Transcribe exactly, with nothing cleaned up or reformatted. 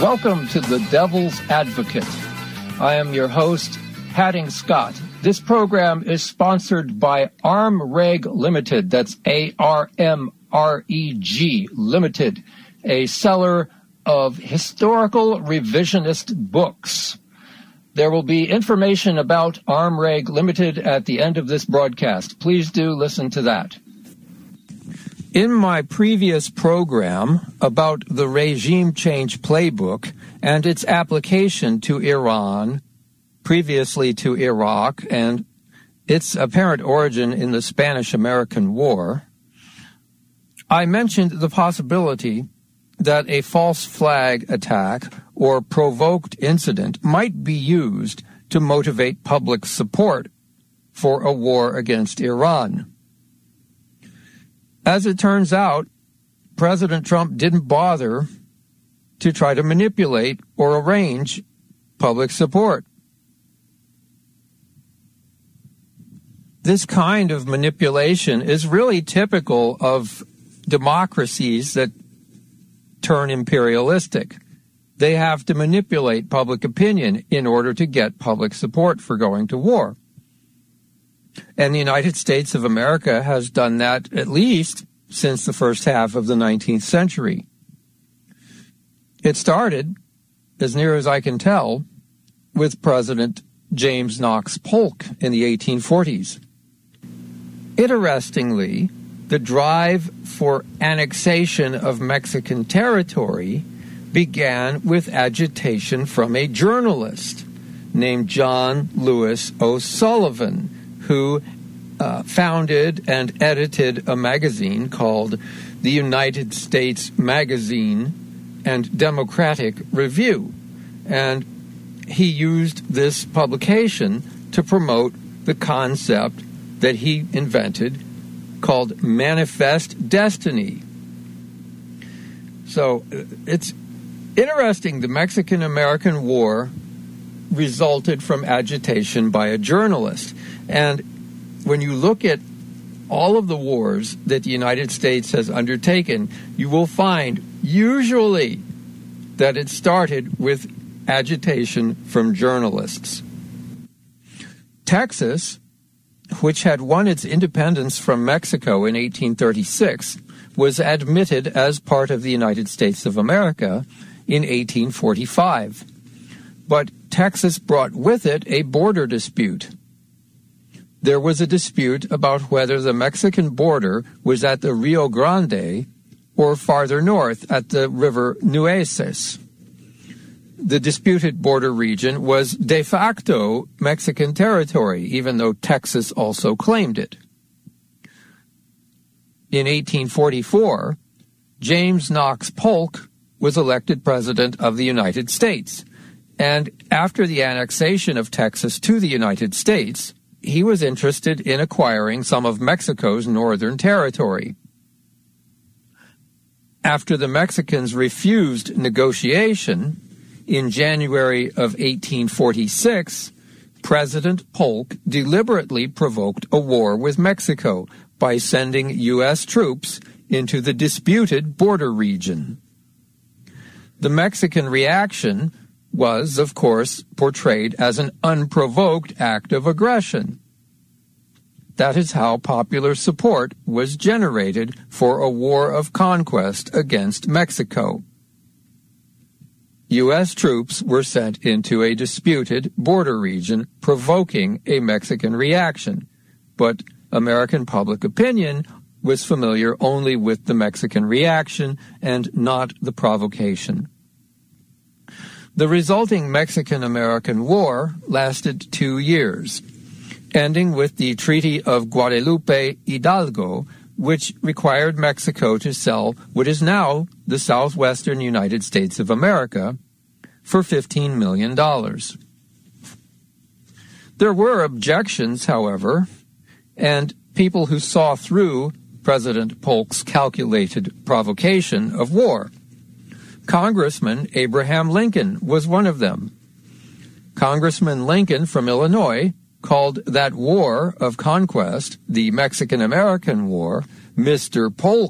Welcome to The Devil's Advocate. I am your host, Hatting Scott. This program is sponsored by ArmReg Limited. That's A R M R E G Limited, a seller of historical revisionist books. There will be information about ArmReg Limited at the end of this broadcast. Please do listen to that. In my previous program about the regime change playbook and its application to Iran, previously to Iraq, and its apparent origin in the Spanish-American War, I mentioned the possibility that a false flag attack or provoked incident might be used to motivate public support for a war against Iran. As it turns out, President Trump didn't bother to try to manipulate or arrange public support. This kind of manipulation is really typical of democracies that turn imperialistic. They have to manipulate public opinion in order to get public support for going to war. And the United States of America has done that at least since the first half of the nineteenth century. It started, as near as I can tell, with President James Knox Polk in the eighteen forties. Interestingly, the drive for annexation of Mexican territory began with agitation from a journalist named John Lewis O'Sullivan, who uh, founded and edited a magazine called the United States Magazine and Democratic Review. And he used this publication to promote the concept that he invented called Manifest Destiny. So it's interesting. The Mexican-American War resulted from agitation by a journalist. And when you look at all of the wars that the United States has undertaken, you will find usually that it started with agitation from journalists. Texas, which had won its independence from Mexico in eighteen thirty-six, was admitted as part of the United States of America in eighteen forty-five. But Texas brought with it a border dispute. There was a dispute about whether the Mexican border was at the Rio Grande or farther north at the river Nueces. The disputed border region was de facto Mexican territory, even though Texas also claimed it. In eighteen forty-four, James Knox Polk was elected President of the United States, and after the annexation of Texas to the United States, he was interested in acquiring some of Mexico's northern territory. After the Mexicans refused negotiation, in January of eighteen forty-six, President Polk deliberately provoked a war with Mexico by sending U S troops into the disputed border region. The Mexican reaction was, of course, portrayed as an unprovoked act of aggression. That is how popular support was generated for a war of conquest against Mexico. U S troops were sent into a disputed border region, provoking a Mexican reaction. But American public opinion was familiar only with the Mexican reaction and not the provocation. The resulting Mexican-American War lasted two years, ending with the Treaty of Guadalupe Hidalgo, which required Mexico to sell what is now the southwestern United States of America for fifteen million dollars. There were objections, however, and people who saw through President Polk's calculated provocation of war. Congressman Abraham Lincoln was one of them. Congressman Lincoln from Illinois called that war of conquest, the Mexican-American War, Mister Polk